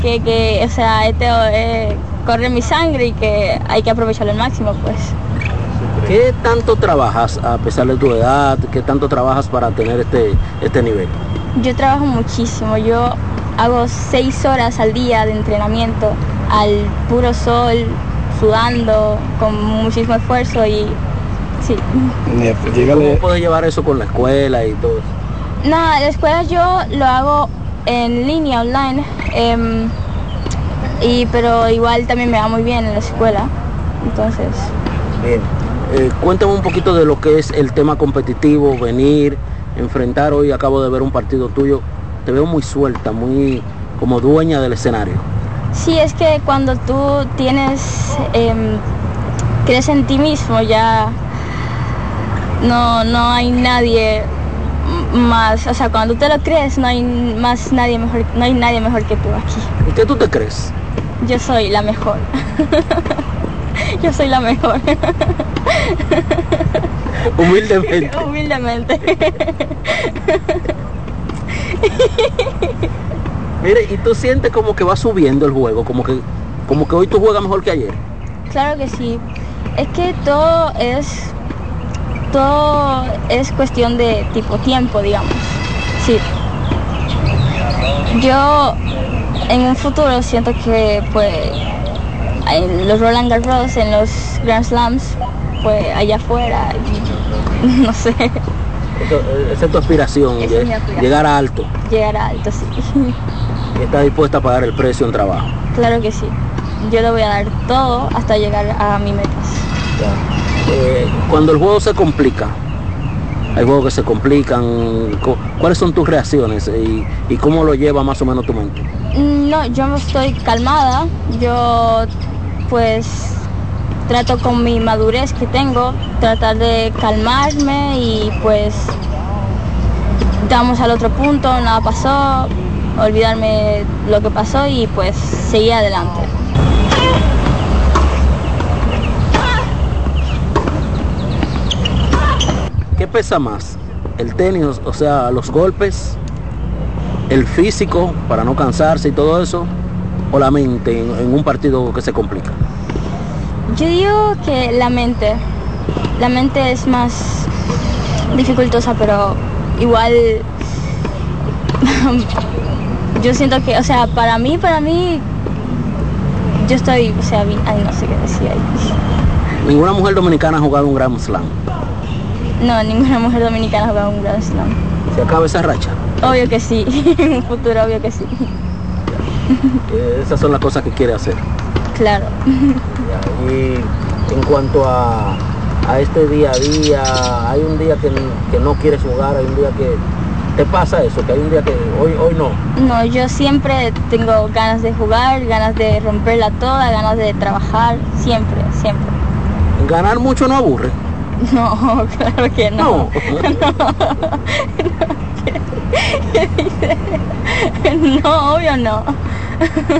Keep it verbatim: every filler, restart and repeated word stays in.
que, que o sea, este eh, corre en mi sangre y que hay que aprovecharlo al máximo, pues. ¿Qué tanto trabajas a pesar de tu edad? ¿Qué tanto trabajas para tener este, este nivel? Yo trabajo muchísimo, yo hago seis horas al día de entrenamiento al puro sol, sudando, con muchísimo esfuerzo y sí. ¿Cómo puedes llevar eso con la escuela y todo eso? No, la escuela yo lo hago en línea, online, eh, y, pero igual también me va muy bien en la escuela, entonces... Bien, eh, cuéntame un poquito de lo que es el tema competitivo, venir, enfrentar. Hoy acabo de ver un partido tuyo, te veo muy suelta, muy como dueña del escenario. Sí, es que cuando tú tienes, eh, crees en ti mismo, ya no, no hay nadie más, o sea, cuando tú te lo crees, no hay más nadie mejor, no hay nadie mejor que tú aquí. ¿Y qué tú te crees? Yo soy la mejor. Yo soy la mejor. Humildemente. Humildemente. Mire, ¿y tú sientes como que va subiendo el juego? Como que, como que hoy tú juegas mejor que ayer. Claro que sí. Es que todo es, todo es cuestión de tipo tiempo, digamos. Sí. Yo en un futuro siento que pues en los Roland Garros, en los Grand Slams, pues allá afuera, no sé. Eso, esa es tu aspiración, Esa es mi aspiración. Llegar a alto. Llegar a alto, sí. ¿Y estás dispuesta a pagar el precio en trabajo? Claro que sí. Yo lo voy a dar todo hasta llegar a mi metas. Eh, cuando el juego se complica, hay juegos que se complican, ¿cuáles son tus reacciones y, y cómo lo lleva más o menos tu mente? No, yo estoy calmada, yo pues trato con mi madurez que tengo, tratar de calmarme y pues damos al otro punto, nada pasó, olvidarme lo que pasó y pues seguir adelante. ¿Qué pesa más? ¿El tenis, o sea, los golpes, el físico para no cansarse y todo eso, o la mente en, en un partido que se complica? Yo digo que la mente, la mente es más dificultosa, pero igual yo siento que, o sea, para mí, para mí, yo estoy, o sea, ay, no sé qué decir ahí. ¿Ninguna mujer dominicana ha jugado un Grand Slam? No, ninguna mujer dominicana ha jugado un Grand Slam. ¿Se acaba esa racha? Obvio que sí, en un futuro obvio que sí. Eh, esas son las cosas que quiere hacer. Claro. Y en cuanto a, a este día a día, hay un día que, que no quieres jugar, hay un día que te pasa eso, que hay un día que hoy, hoy no. No, yo siempre tengo ganas de jugar, ganas de romperla toda, ganas de trabajar, siempre, siempre. ¿Ganar mucho no aburre? No, claro que no. No. No, ¿Qué, qué dice? No, obvio no.